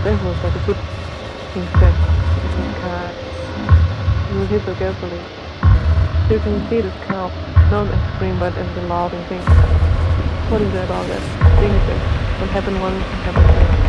That was like a good effect in the car. You hit the gasoline. You can see this kind of not extreme but in the loud and thing. What is it about that? Thing that what happened once happened again.